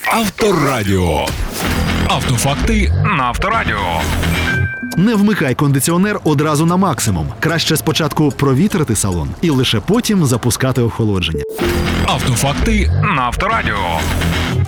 Авторадіо. Автофакти на Авторадіо. Не вмикай кондиціонер одразу на максимум. Краще спочатку провітрити салон і лише потім запускати охолодження. Автофакти на Авторадіо.